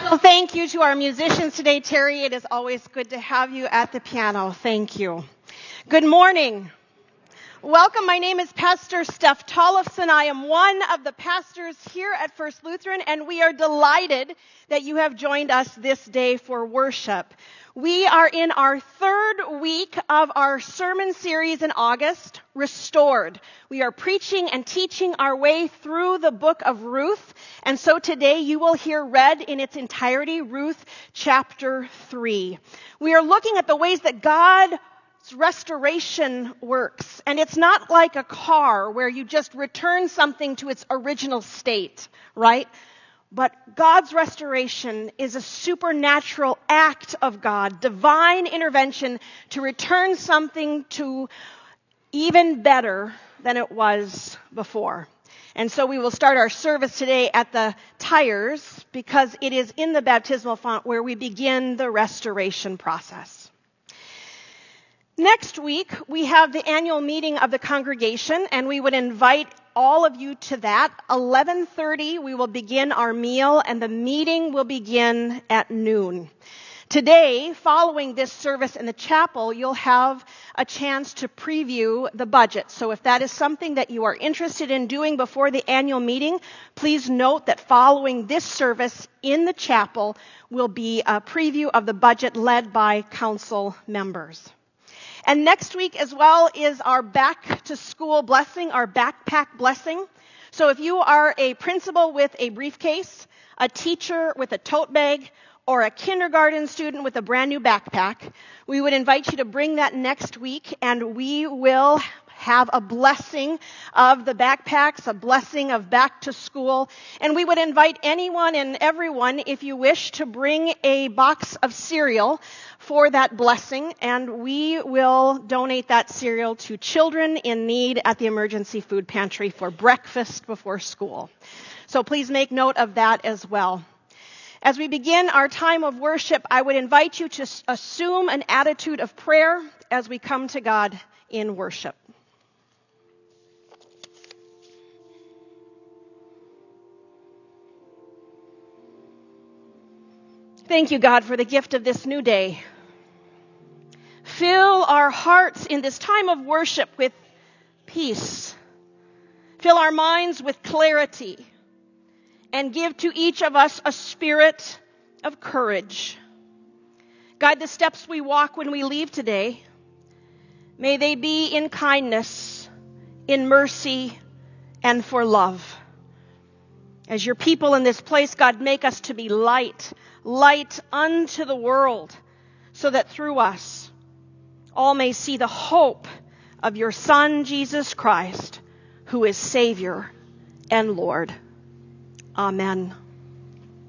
Well, thank you to our musicians today. Terry, it is always good to have you at the piano. Thank you. Good morning. Welcome. My name is Pastor Steph Tollefson. I am one of the pastors here at First Lutheran, and we are delighted that you have joined us this day for worship. We are in our third week of our sermon series in August, Restored. We are preaching and teaching our way through the book of Ruth, and so today you will hear read in its entirety Ruth chapter 3. We are looking at the ways that God's restoration works, and it's not like a car where you just return something to its original state, right? But God's restoration is a supernatural act of God, divine intervention to return something to even better than it was before. And so we will start our service today at the tires because it is in the baptismal font where we begin the restoration process. Next week, we have the annual meeting of the congregation, and we would invite all of you to that. 11:30, we will begin our meal, and the meeting will begin at noon. Today, following this service in the chapel, you'll have a chance to preview the budget. So if that is something that you are interested in doing before the annual meeting, please note that following this service in the chapel will be a preview of the budget led by council members. And next week as well is our back to school blessing, our backpack blessing. So if you are a principal with a briefcase, a teacher with a tote bag, or a kindergarten student with a brand new backpack, we would invite you to bring that next week, and we will have a blessing of the backpacks, a blessing of back to school. And we would invite anyone and everyone, if you wish, to bring a box of cereal for that blessing, and we will donate that cereal to children in need at the emergency food pantry for breakfast before school. So please make note of that as well. As we begin our time of worship, I would invite you to assume an attitude of prayer as we come to God in worship. Thank you, God, for the gift of this new day. Fill our hearts in this time of worship with peace. Fill our minds with clarity. And give to each of us a spirit of courage. Guide the steps we walk when we leave today. May they be in kindness, in mercy, and for love. As your people in this place, God, make us to be light unto the world, so that through us all may see the hope of your Son, Jesus Christ, who is Savior and Lord. Amen.